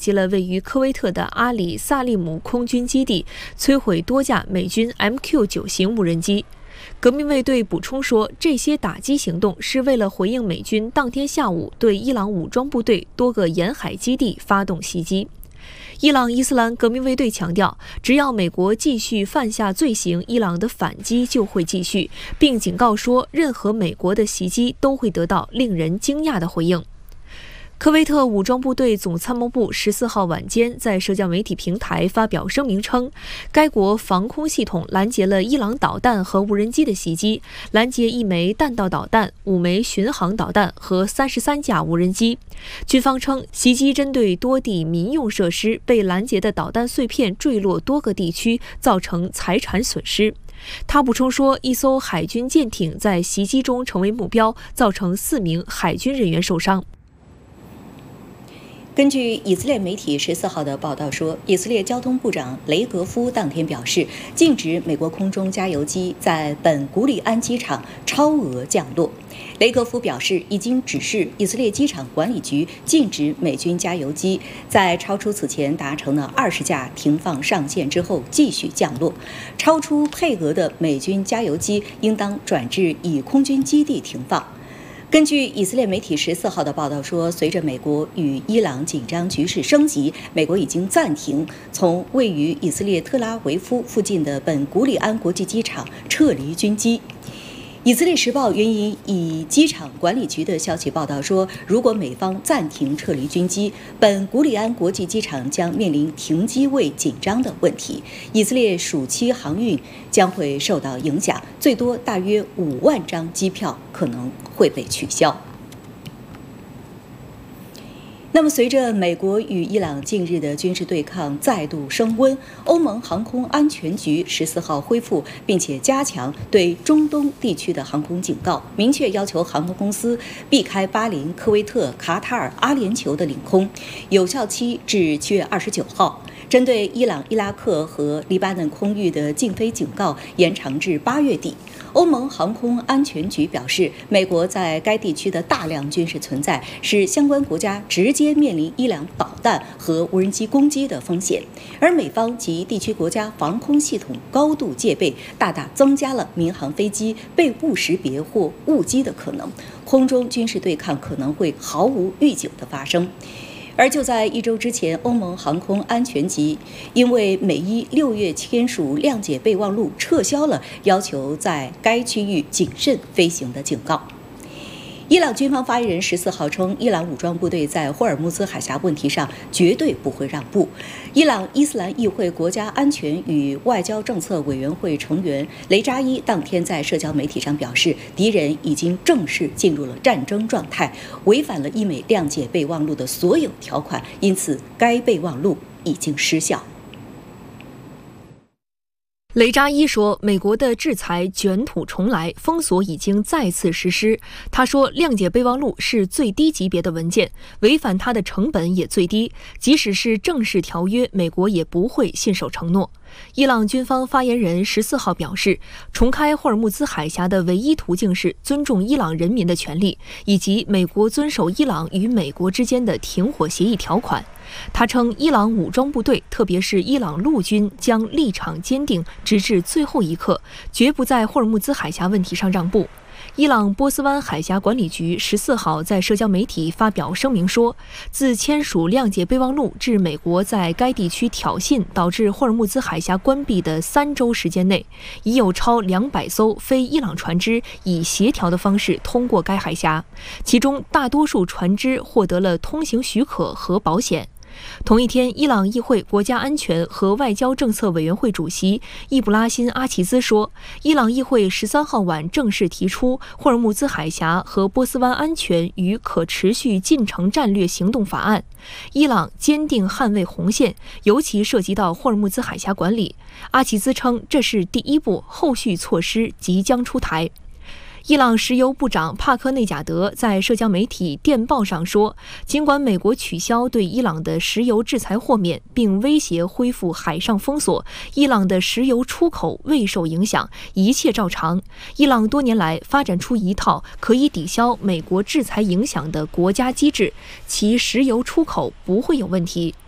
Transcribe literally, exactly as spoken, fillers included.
击了位于科威特的阿里萨利姆空军基地，摧毁多架美军 M Q 九 型无人机。革命卫队补充说，这些打击行动是为了回应美军当天下午对伊朗武装部队多个沿海基地发动袭击。伊朗伊斯兰革命卫队强调，只要美国继续犯下罪行，伊朗的反击就会继续，并警告说，任何美国的袭击都会得到令人惊讶的回应。科威特武装部队总参谋部十四号晚间在社交媒体平台发表声明称，该国防空系统拦截了伊朗导弹和无人机的袭击，拦截一枚弹道导弹、五枚巡航导弹和三十三架无人机。军方称，袭击针对多地民用设施，被拦截的导弹碎片坠落多个地区，造成财产损失。他补充说，一艘海军舰艇在袭击中成为目标，造成四名海军人员受伤。 根据以色列媒体十四号的报道说，以色列交通部长雷格夫当天表示，禁止美国空中加油机在本古里安机场超额降落。雷格夫表示，已经指示以色列机场管理局禁止美军加油机在超出此前达成的二十架停放上限之后继续降落，超出配额的美军加油机应当转至以空军基地停放。根据以色列媒体十四号的报道说，随着美国与伊朗紧张局势升级，美国已经暂停从位于以色列特拉维夫附近的本古里安国际机场撤离军机。以色列时报援引以机场管理局的消息报道说，如果美方暂停撤离军机，本古里安国际机场将面临停机位紧张的问题，以色列暑期航运将会受到影响，最多大约五万张机票可能会被取消。那么，随着美国与伊朗近日的军事对抗再度升温，欧盟航空安全局十四号恢复并且加强对中东地区的航空警告，明确要求航空公司避开巴林、科威特、卡塔尔、阿联酋的领空，有效期至七月二十九号。针对伊朗、伊拉克和黎巴嫩空域的禁飞警告延长至八月底。欧盟航空安全局表示，美国在该地区的大量军事存在，使相关国家直接面临伊朗导弹和无人机攻击的风险，而美方及地区国家防空系统高度戒备，大大增加了民航飞机被误识别或误击的可能，空中军事对抗可能会毫无预警的发生。而就在一周之前，欧盟航空安全局因为美伊六月签署谅解备忘录，撤销了要求在该区域谨慎飞行的警告。伊朗军方发言人十四号称，伊朗武装部队在霍尔木兹海峡问题上绝对不会让步。伊朗伊斯兰议会国家安全与外交政策委员会成员雷扎伊当天在社交媒体上表示，敌人已经正式进入了战争状态，违反了伊美谅解备忘录的所有条款，因此该备忘录已经失效。 雷扎伊说，美国的制裁卷土重来，封锁已经再次实施。他说，谅解备忘录是最低级别的文件，违反它的成本也最低，即使是正式条约，美国也不会信守承诺。伊朗军方发言人十四号表示，重开霍尔木兹海峡的唯一途径是尊重伊朗人民的权利，以及美国遵守伊朗与美国之间的停火协议条款。他称，伊朗武装部队，特别是伊朗陆军，将立场坚定，直至最后一刻，绝不在霍尔木兹海峡问题上让步。伊朗波斯湾海峡管理局十四号在社交媒体发表声明说，自签署谅解备忘录至美国在该地区挑衅导致霍尔木兹海峡关闭的三周时间内，已有超两百艘非伊朗船只以协调的方式通过该海峡，其中大多数船只获得了通行许可和保险。同一天，伊朗议会国家安全和外交政策委员会主席易卜拉欣·阿齐兹说，伊朗议会十三号晚正式提出霍尔木兹海峡和波斯湾安全与可持续进程战略行动法案。伊朗坚定捍卫红线，尤其涉及到霍尔木兹海峡管理。阿齐兹称，这是第一步，后续措施即将出台。伊朗石油部长帕克内贾德在社交媒体电报上说，尽管美国取消对伊朗的石油制裁豁免，并威胁恢复海上封锁，伊朗的石油出口未受影响，一切照常。伊朗多年来发展出一套可以抵消美国制裁影响的国家机制，其石油出口不会有问题。